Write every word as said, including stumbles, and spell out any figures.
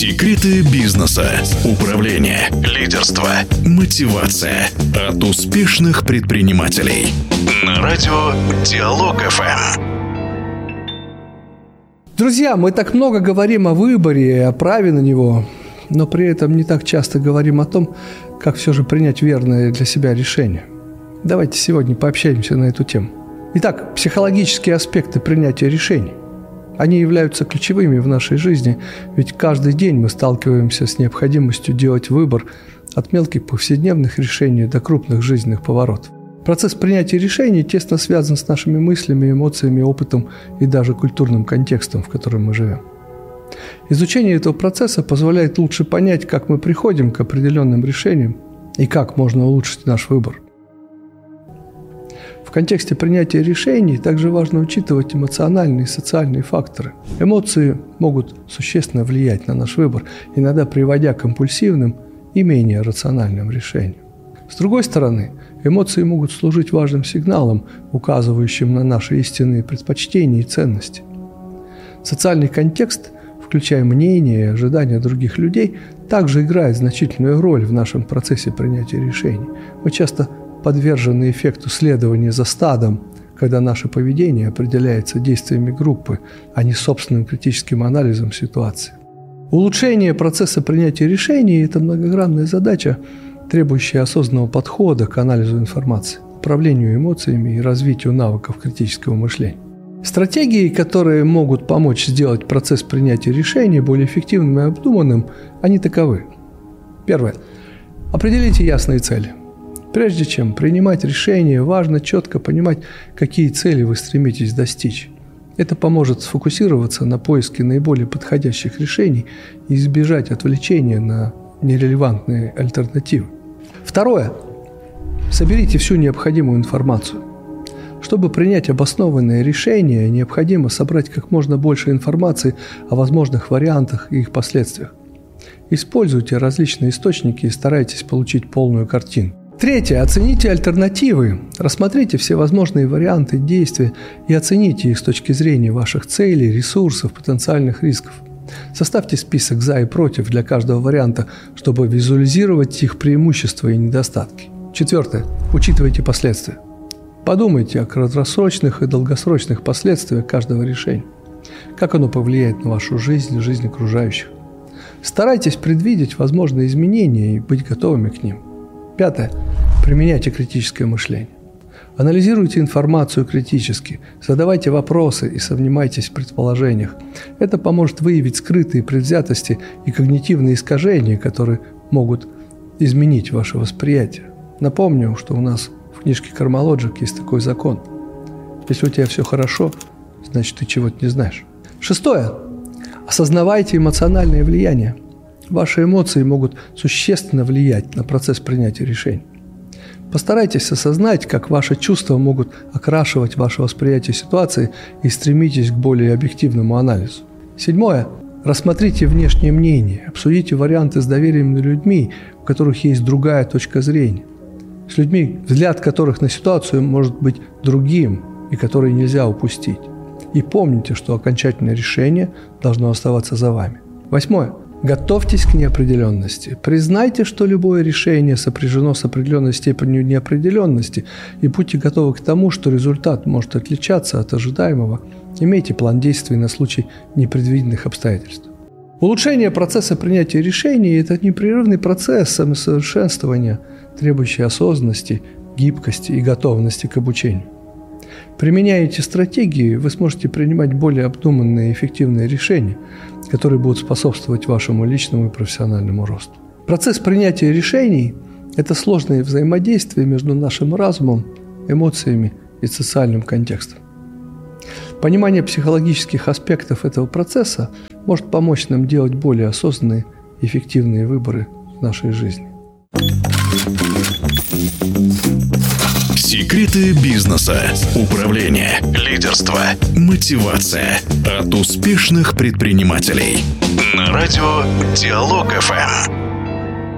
Секреты бизнеса, управления, лидерства, мотивация от успешных предпринимателей. На радио Диалог эф эм. Друзья, мы так много говорим о выборе и о праве на него, но при этом не так часто говорим о том, как все же принять верное для себя решение. Давайте сегодня пообщаемся на эту тему. Итак, психологические аспекты принятия решений. Они являются ключевыми в нашей жизни, ведь каждый день мы сталкиваемся с необходимостью делать выбор от мелких повседневных решений до крупных жизненных поворотов. Процесс принятия решений тесно связан с нашими мыслями, эмоциями, опытом и даже культурным контекстом, в котором мы живем. Изучение этого процесса позволяет лучше понять, как мы приходим к определенным решениям и как можно улучшить наш выбор. В контексте принятия решений также важно учитывать эмоциональные и социальные факторы. Эмоции могут существенно влиять на наш выбор, иногда приводя к импульсивным и менее рациональным решениям. С другой стороны, эмоции могут служить важным сигналом, указывающим на наши истинные предпочтения и ценности. Социальный контекст, включая мнения и ожидания других людей, также играет значительную роль в нашем процессе принятия решений. Мы часто подвержены эффекту следования за стадом, когда наше поведение определяется действиями группы, а не собственным критическим анализом ситуации. Улучшение процесса принятия решений – это многогранная задача, требующая осознанного подхода к анализу информации, управлению эмоциями и развитию навыков критического мышления. Стратегии, которые могут помочь сделать процесс принятия решений более эффективным и обдуманным, они таковы. Первое. Определите ясные цели. Прежде чем принимать решение, важно четко понимать, какие цели вы стремитесь достичь. Это поможет сфокусироваться на поиске наиболее подходящих решений и избежать отвлечения на нерелевантные альтернативы. Второе. Соберите всю необходимую информацию. Чтобы принять обоснованное решение, необходимо собрать как можно больше информации о возможных вариантах и их последствиях. Используйте различные источники и старайтесь получить полную картину. Третье. Оцените альтернативы. Рассмотрите все возможные варианты действия и оцените их с точки зрения ваших целей, ресурсов, потенциальных рисков. Составьте список «за» и «против» для каждого варианта, чтобы визуализировать их преимущества и недостатки. Четвертое. Учитывайте последствия. Подумайте о краткосрочных и долгосрочных последствиях каждого решения. Как оно повлияет на вашу жизнь и жизнь окружающих. Старайтесь предвидеть возможные изменения и быть готовыми к ним. Пятое. Применяйте критическое мышление. Анализируйте информацию критически, задавайте вопросы и сомневайтесь в предположениях. Это поможет выявить скрытые предвзятости и когнитивные искажения, которые могут изменить ваше восприятие. Напомню, что у нас в книжке CarmaLogic есть такой закон. Если у тебя все хорошо, значит ты чего-то не знаешь. Шестое. Осознавайте эмоциональное влияние. Ваши эмоции могут существенно влиять на процесс принятия решений. Постарайтесь осознать, как ваши чувства могут окрашивать ваше восприятие ситуации и стремитесь к более объективному анализу. Седьмое. Рассмотрите внешние мнения, обсудите варианты с доверенными людьми, у которых есть другая точка зрения. С людьми, взгляд которых на ситуацию может быть другим и которые нельзя упустить. И помните, что окончательное решение должно оставаться за вами. Восьмое. Готовьтесь к неопределенности. Признайте, что любое решение сопряжено с определенной степенью неопределенности, и будьте готовы к тому, что результат может отличаться от ожидаемого. Имейте план действий на случай непредвиденных обстоятельств. Улучшение процесса принятия решений – это непрерывный процесс самосовершенствования, требующий осознанности, гибкости и готовности к обучению. Применяя эти стратегии, вы сможете принимать более обдуманные и эффективные решения, которые будут способствовать вашему личному и профессиональному росту. Процесс принятия решений – это сложное взаимодействие между нашим разумом, эмоциями и социальным контекстом. Понимание психологических аспектов этого процесса может помочь нам делать более осознанные и эффективные выборы в нашей жизни. Секреты бизнеса, управления, лидерства, мотивация от успешных предпринимателей. На радио Диалог эф эм.